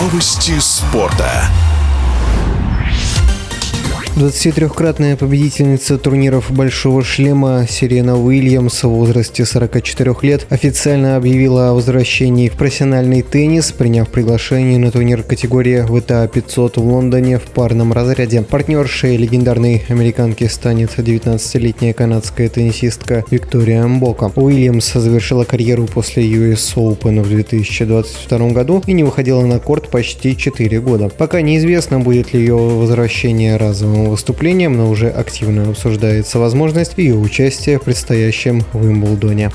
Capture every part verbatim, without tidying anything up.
Новости спорта. двадцатитрёхкратная победительница турниров «Большого шлема» Серена Уильямс в возрасте сорока четырёх лет официально объявила о возвращении в профессиональный теннис, приняв приглашение на турнир категории дабл ю ти эй пятьсот в Лондоне в парном разряде. Партнершей легендарной американки станет девятнадцатилетняя канадская теннисистка Виктория Мбока. Уильямс завершила карьеру после ю эс Open в две тысячи двадцать втором году и не выходила на корт почти четыре года. Пока неизвестно, будет ли ее возвращение разовым выступлением, но уже активно обсуждается возможность ее участия в предстоящем Уимблдоне.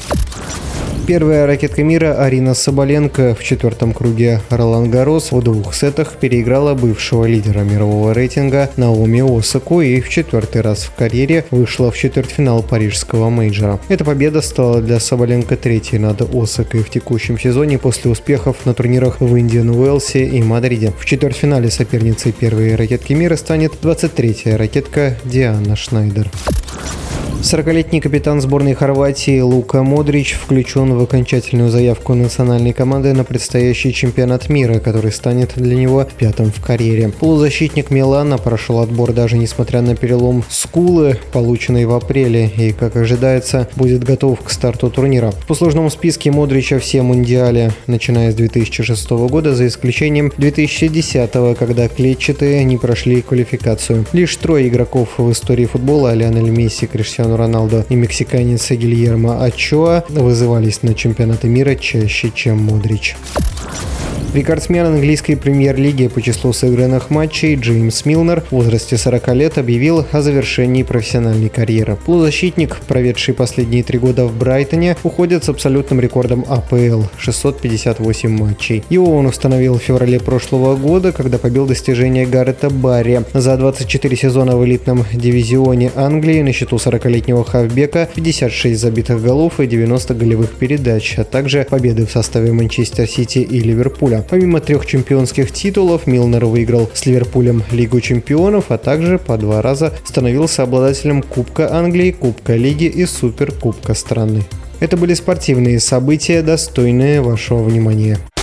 Первая ракетка мира Арина Соболенко в четвертом круге Ролан-Гаррос в двух сетах переиграла бывшего лидера мирового рейтинга Наоми Осаку и в четвертый раз в карьере вышла в четвертьфинал парижского мейджора. Эта победа стала для Соболенко третьей над Осакой в текущем сезоне после успехов на турнирах в Индиан Уэлсе и Мадриде. В четвертьфинале соперницей первой ракетки мира станет двадцать третья ракетка Диана Шнайдер. сорокалетний капитан сборной Хорватии Лука Модрич включен в окончательную заявку национальной команды на предстоящий чемпионат мира, который станет для него пятым в карьере. Полузащитник Милана прошел отбор даже несмотря на перелом скулы, полученный в апреле, и, как ожидается, будет готов к старту турнира. В послужном списке Модрича все мундиали, начиная с две тысячи шестого года, за исключением две тысячи десятого, когда клетчатые не прошли квалификацию. Лишь трое игроков в истории футбола — Лионель Месси, Криштиану Роналдо и мексиканец Гильермо Очоа — вызывались на чемпионаты мира чаще, чем Модрич. Рекордсмен английской премьер-лиги по числу сыгранных матчей Джеймс Милнер в возрасте сорока лет объявил о завершении профессиональной карьеры. Полузащитник, проведший последние три года в Брайтоне, уходит с абсолютным рекордом а пэ эл – шестьсот пятьдесят восемь матчей. Его он установил в феврале прошлого года, когда побил достижение Гарета Барри. За двадцать четыре сезона в элитном дивизионе Англии на счету сорокалетнего хавбека пятьдесят шесть забитых голов и девяносто голевых передач, а также победы в составе Манчестер Сити и Ливерпуля. Помимо трех чемпионских титулов, Милнер выиграл с Ливерпулем Лигу чемпионов, а также по два раза становился обладателем Кубка Англии, Кубка Лиги и Суперкубка страны. Это были спортивные события, достойные вашего внимания.